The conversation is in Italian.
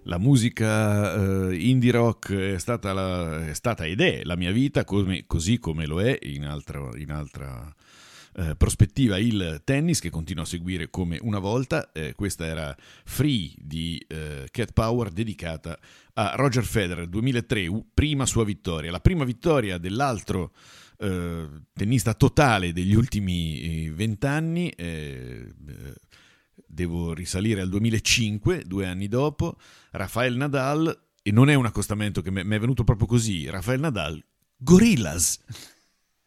La musica indie rock è stata ed è la mia vita, così come lo è in altra prospettiva il tennis, che continuo a seguire come una volta. Questa era Free di Cat Power, dedicata a Roger Federer, 2003, prima sua vittoria, la prima vittoria dell'altro tennista totale degli ultimi 20 anni. Devo risalire al 2005, 2 anni dopo, Rafael Nadal, e non è un accostamento che mi è venuto proprio così, Rafael Nadal, Gorillaz.